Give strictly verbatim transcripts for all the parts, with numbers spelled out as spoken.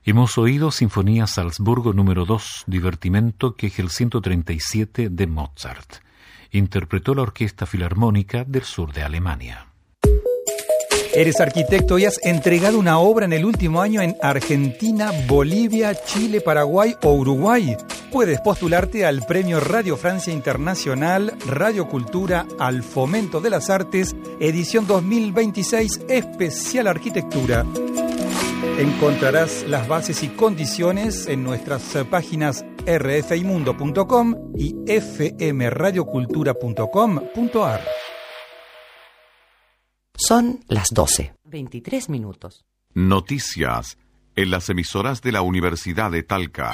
Hemos oído Sinfonía Salzburgo número dos, Divertimento Kegel ciento treinta y siete de Mozart. Interpretó la Orquesta Filarmónica del sur de Alemania. Eres arquitecto y has entregado una obra en el último año en Argentina, Bolivia, Chile, Paraguay o Uruguay. Puedes postularte al Premio Radio Francia Internacional Radio Cultura al Fomento de las Artes, edición dos mil veintiséis, especial Arquitectura. Encontrarás las bases y condiciones en nuestras páginas r f i mundo punto com y f m radio cultura punto com punto a r. Son las doce, veintitrés minutos. Noticias en las emisoras de la Universidad de Talca.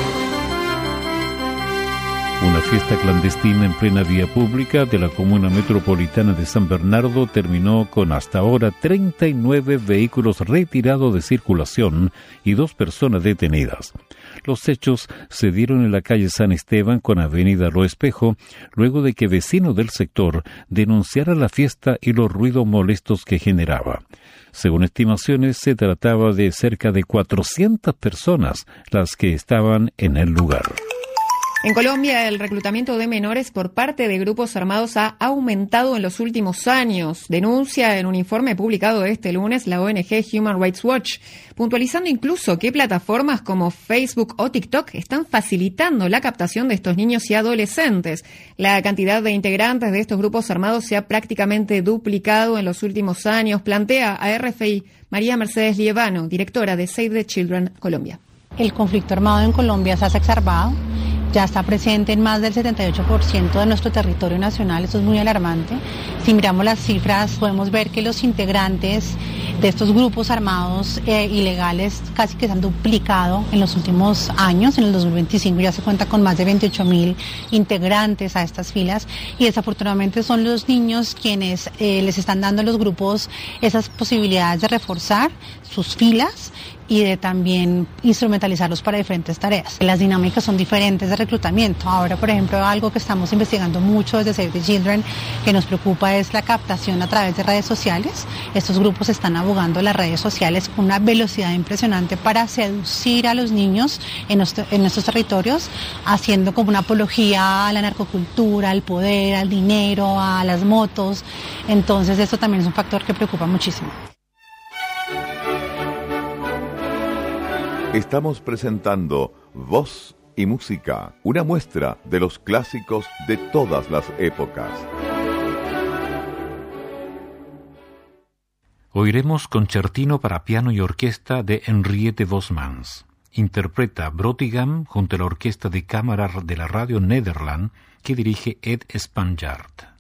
Una fiesta clandestina en plena vía pública de la comuna metropolitana de San Bernardo terminó con hasta ahora treinta y nueve vehículos retirados de circulación y dos personas detenidas. Los hechos se dieron en la calle San Esteban con avenida Lo Espejo, luego de que vecinos del sector denunciaran la fiesta y los ruidos molestos que generaba. Según estimaciones, se trataba de cerca de cuatrocientas personas las que estaban en el lugar. En Colombia, el reclutamiento de menores por parte de grupos armados ha aumentado en los últimos años, denuncia en un informe publicado este lunes la O N G Human Rights Watch, puntualizando incluso que plataformas como Facebook o TikTok están facilitando la captación de estos niños y adolescentes. La cantidad de integrantes de estos grupos armados se ha prácticamente duplicado en los últimos años, plantea a R F I María Mercedes Lievano, directora de Save the Children Colombia. El conflicto armado en Colombia se ha exacerbado. Ya está presente en más del setenta y ocho por ciento de nuestro territorio nacional, eso es muy alarmante. Si miramos las cifras, podemos ver que los integrantes de estos grupos armados eh, ilegales casi que se han duplicado en los últimos años. En el dos mil veinticinco ya se cuenta con más de veintiocho mil integrantes a estas filas y desafortunadamente son los niños quienes eh, les están dando a los grupos esas posibilidades de reforzar sus filas y de también instrumentalizarlos para diferentes tareas. Las dinámicas son diferentes de reclutamiento. Ahora, por ejemplo, algo que estamos investigando mucho desde Save the Children, que nos preocupa, es la captación a través de redes sociales. Estos grupos están abogando las redes sociales con una velocidad impresionante para seducir a los niños en, nuestro, en nuestros territorios, haciendo como una apología a la narcocultura, al poder, al dinero, a las motos. Entonces, esto también es un factor que preocupa muchísimo. Estamos presentando Voz y Música, una muestra de los clásicos de todas las épocas. Oiremos Concertino para piano y orquesta de Henriette Vosmans. Interpreta Brottigam junto a la Orquesta de Cámara de la Radio Nederland que dirige Ed Spanjaard.